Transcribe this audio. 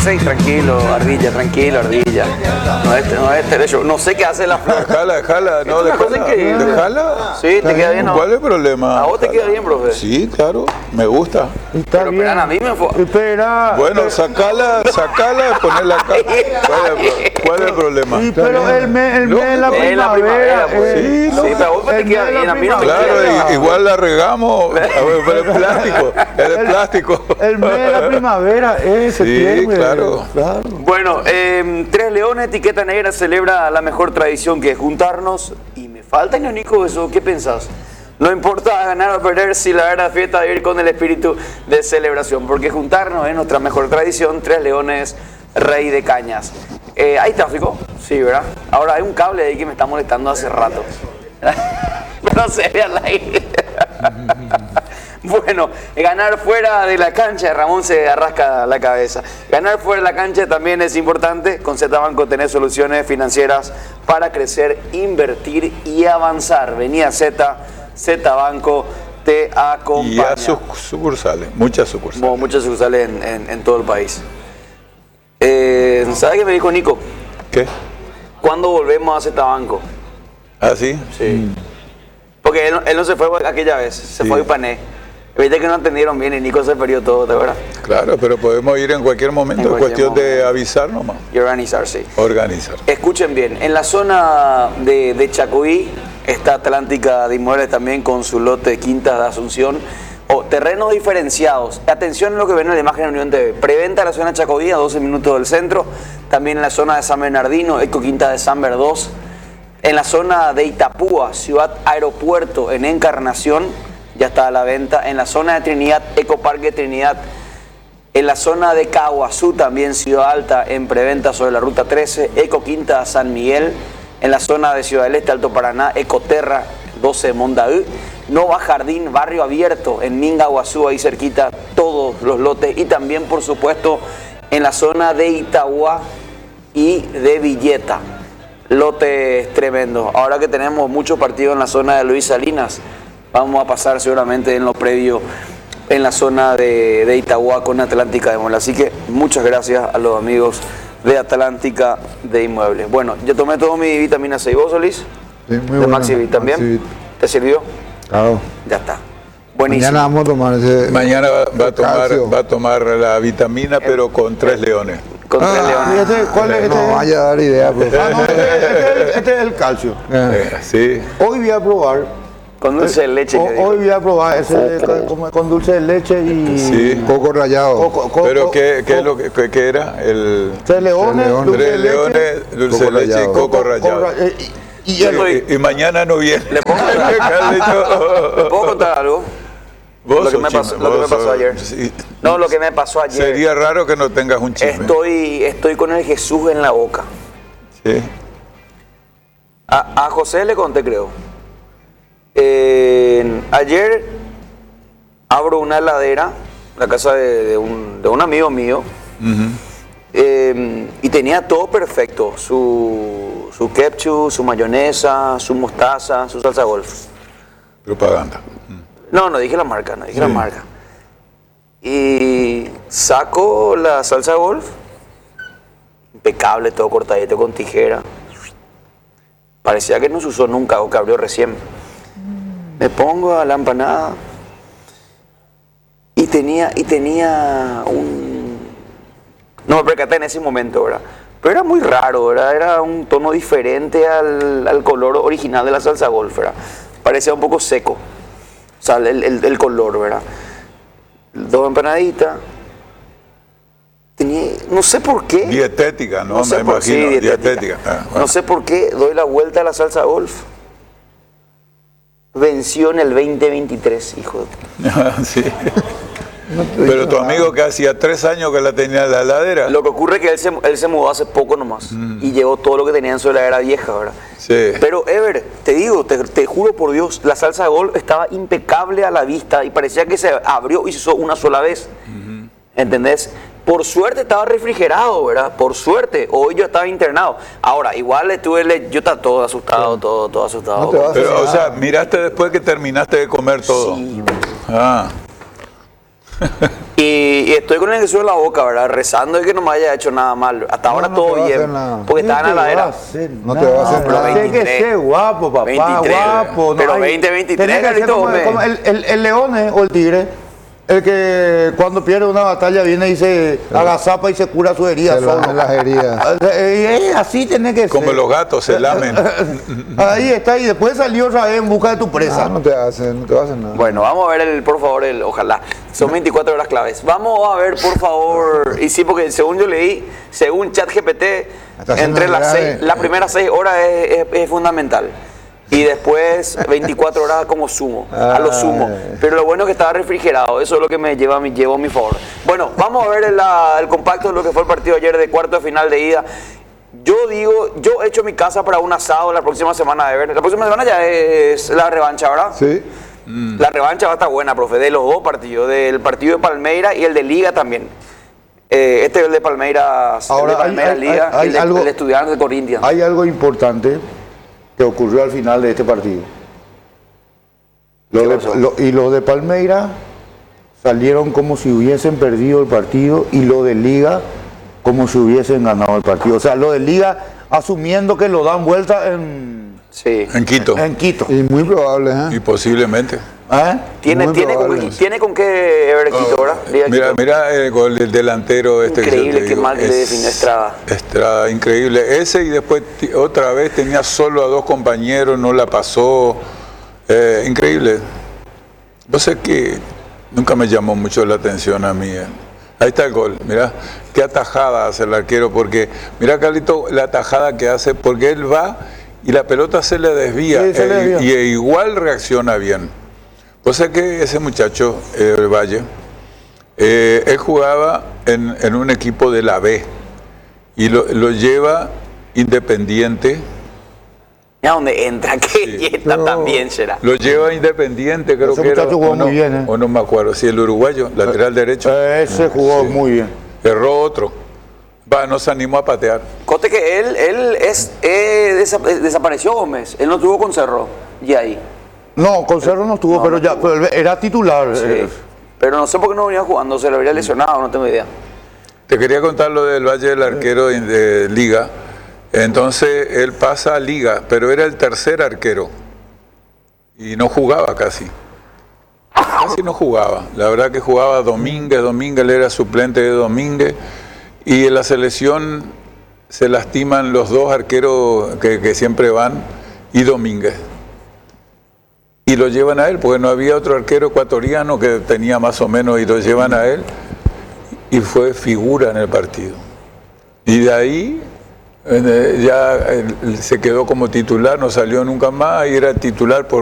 Sí, tranquilo, ardilla. No es derecho. No sé qué hace la flor. Déjala, no, Es una cosa increíble. déjala. Sí, te queda bien. ¿No? ¿Cuál es el problema? A vos te queda bien, profe. Sí, claro, me gusta. Está Pero bien. esperan, a mí me fue. Espera. Bueno, sacala, ponela acá. ¿Cuál es el problema? Sí, pero el mes de la Es la primavera. pues. Sí, Sí, pero a vos te el queda mes de bien. la A mí no me primavera. queda. Claro, igual la regamos. A ver, pero es plástico. Es de plástico. El mes de la primavera es septiembre. claro. Bueno, Tres Leones, etiqueta negra, celebra la mejor tradición que es juntarnos. Y me falta, Nico, eso. ¿Qué pensás? No importa ganar o perder, si la verdad fiesta de ir con el espíritu de celebración, porque juntarnos es nuestra mejor tradición. Tres Leones, rey de cañas. ¿Hay tráfico? Sí, ¿verdad? Ahora hay un cable ahí que me está molestando hace rato. No se ve al aire. Bueno, ganar fuera de la cancha, Ramón se arrasca la cabeza. Ganar fuera de la cancha también es importante. Con Z-Banco tenés soluciones financieras para crecer, invertir y avanzar. Vení a Z-Banco te acompaña. Y a sus sucursales, muchas sucursales. Bueno, muchas sucursales en todo el país. ¿Sabes qué me dijo Nico? ¿Qué? ¿Cuándo volvemos a Z-Banco? ¿Ah, sí? Sí. Porque él no se fue aquella vez, se fue a Ipané. Viste que no entendieron bien y Nico se perdió todo, ¿de verdad? Claro, pero podemos ir en cualquier momento, es cuestión de avisar nomás. Y organizar, sí. Organizar. Escuchen bien, en la zona de Chacuí está Atlántica de Inmuebles también con su lote de Quintas de Asunción. O terrenos diferenciados. Atención a lo que ven en la imagen de Unión TV. Preventa en la zona de Chacoí a 12 minutos del centro. También en la zona de San Bernardino, Eco Quinta de San Ver 2. En la zona de Itapúa, Ciudad Aeropuerto, en Encarnación, ya está a la venta. En la zona de Trinidad, Ecoparque Trinidad. En la zona de Caguazú, también Ciudad Alta, en preventa sobre la ruta 13. Eco Quinta San Miguel. En la zona de Ciudad del Este, Alto Paraná, Ecoterra, 12 de Mondaú. Nova Jardín, Barrio Abierto, en Mingaguazú, ahí cerquita, todos los lotes. Y también, por supuesto, en la zona de Itagua y de Villeta. Lotes tremendos. Ahora que tenemos muchos partidos en la zona de Luis Salinas, vamos a pasar seguramente en lo previo en la zona de Itagua con Atlántica de Inmuebles. Así que muchas gracias a los amigos de Atlántica de Inmuebles. Bueno, yo tomé todo mi vitamina C. ¿Y vos, Solís? Sí, muy ¿De buena. Maxivit también? Maxivit. ¿Te sirvió? Claro. Ya está. Buenísimo. Mañana vamos a tomar ese. Mañana calcio. va a tomar la vitamina, pero con 3 leones. Con Tres Leones. ¿Y ¿cuál es este? No vaya a dar idea, profe. Este es el calcio. Sí. Hoy voy a probar. Con dulce de leche. que digo. Hoy voy a probar ese con dulce de leche y Sí. coco rallado. Pero ¿qué es lo que era? El Tres leones, dulce de 3 leche, leones, dulce de leche y coco rallado. Y Yo estoy- Y mañana no viene. ¿Le puedo Carlito. contar algo? Vos Lo que sos me pasó- chisme, lo que me vos pasó sos- ayer. sí. No, lo que me pasó ayer. Sería raro que no tengas un chisme. Estoy con el Jesús en la boca. Sí. A José le conté, creo. Ayer abro una heladera, la casa de un amigo mío, y tenía todo perfecto, su ketchup, su mayonesa, su mostaza, su salsa golf. Propaganda. No dije la marca, la marca. Y saco la salsa golf, impecable, todo cortadito con tijera. Parecía que no se usó nunca o que abrió recién. Me pongo a la empanada y tenía un... No me percaté en ese momento, ¿verdad? Pero era muy raro, ¿verdad? Era un tono diferente al color original de la salsa golf, ¿verdad? Parecía un poco seco, o sea, el color, ¿verdad? Dos empanaditas. No sé por qué. Dietética, ¿no? sé Me por- sí, imagino. dietética. Bueno. No sé por qué doy la vuelta a la salsa golf. Venció en el 2023, hijo de... Sí. Pero tu amigo que hacía 3 años que la tenía en la heladera. Lo que ocurre es que él se mudó hace poco nomás y llevó todo lo que tenía en su heladera vieja, ¿verdad? Sí. Pero, Ever, te digo, te juro por Dios, la salsa de golf estaba impecable a la vista y parecía que se abrió y se hizo una sola vez. ¿Entendés? Por suerte estaba refrigerado, ¿verdad? Por suerte. Hoy yo estaba internado. Ahora, igual yo estaba todo asustado, todo asustado. No te vas a Pero, o nada. sea, miraste después que terminaste de comer todo. Sí. Ah. Y estoy con el Jesús en la boca, ¿verdad? Rezando de que no me haya hecho nada mal. Hasta ahora no todo te va a bien. hacer nada. Porque estaban a la era. No te va a hacer pero nada. 23. Tiene que ser guapo, papá, 23, guapo. pero hay- 20, 23, tiene que ser Carlito, como, hombre. como el león o el tigre, el que cuando pierde una batalla viene y se agazapa y se cura su herida Se solo. lamen las heridas. Así tiene que Como ser. los gatos se lamen. Ahí está, y después salió otra vez en busca de tu presa. No te va a hacer nada. Bueno, vamos a ver por favor, ojalá. Son 24 horas claves. Vamos a ver, por favor. Y sí, porque según yo leí, según ChatGPT, Está haciendo entre grave. las primeras 6 horas es fundamental. Y después 24 horas como sumo, a lo sumo. Pero lo bueno es que estaba refrigerado, eso es lo que me lleva a mi favor. Bueno, vamos a ver el compacto de lo que fue el partido ayer de cuarto de final de ida. Yo he hecho mi casa para un asado la próxima semana de ver. La próxima semana ya es la revancha, ¿verdad? Sí. La revancha va a estar buena, profe, de los dos partidos, del partido de Palmeiras y el de Liga también. Este es el de Palmeiras, Ahora, el de Palmeiras hay Liga hay y el de, algo- el de Estudiantes de Corinthians. Hay algo importante que ocurrió al final de este partido. ¿Qué pasó? Y los de Palmeiras salieron como si hubiesen perdido el partido y los de Liga como si hubiesen ganado el partido. O sea, los de Liga asumiendo que lo dan vuelta en Sí. En Quito. Quito. Y muy probable, Y ¿eh? posiblemente. ¿Eh? Tiene con qué ver Quito, ¿verdad? Liga Mira, Quito. mira el gol del delantero este que yo Increíble, te qué digo. mal que le definió Estrada. Estrada, increíble. Ese y después otra vez tenía solo a dos compañeros, no la pasó. Increíble. No sé qué, nunca me llamó mucho la atención a mí. Ahí está el gol, mira, qué atajada hace el arquero, porque mira Carlito, la atajada que hace, porque él va y la pelota se le desvía, Sí, se le desvía. y igual reacciona bien. O sea que ese muchacho, el Valle, él jugaba en un equipo de la B y lo lleva Independiente. Mira dónde entra, que yeta No. también será. Lo lleva Independiente, creo Ese que era. muchacho jugó o no, muy bien, ¿eh? o no me acuerdo. Sí, el uruguayo, lateral derecho. Ese jugó Sí. muy bien. Erró otro. Va, no se animó a patear. Cote que él desapareció Gómez. Él no tuvo con Cerro. Y ahí. No, con Cerro no estuvo, No, pero no ya estuvo. pero era titular. Sí. Pero no sé por qué no venía jugando. Se le habría lesionado, no tengo idea. Te quería contar lo del Valle del arquero de Liga. Entonces él pasa a Liga, pero era el tercer arquero. Y no jugaba casi. Casi no jugaba. La verdad que jugaba Domínguez, él era suplente de Domínguez. Y en la selección se lastiman los dos arqueros que siempre van y Domínguez. Y lo llevan a él, porque no había otro arquero ecuatoriano que tenía más o menos, y lo llevan a él. Y fue figura en el partido. Y de ahí ya se quedó como titular, no salió nunca más y era titular por